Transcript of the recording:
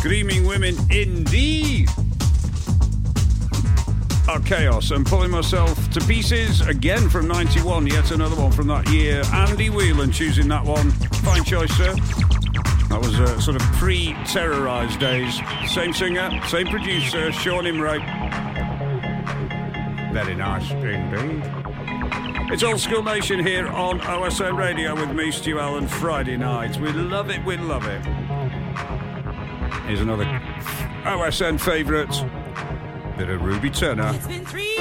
Screaming Women indeed. Chaos and Pulling Myself to Pieces, again from 91, yet another one from that year. Andy Whelan choosing that one. Fine choice, sir. That was sort of pre-terrorised days. Same singer, same producer, Sean Imray. Very nice indeed. It's Old School Nation here on OSN Radio with me, Stu Allen, Friday night. We love it, we love it. Here's another OSN favourite. Bit of Ruby Turner. It's been 3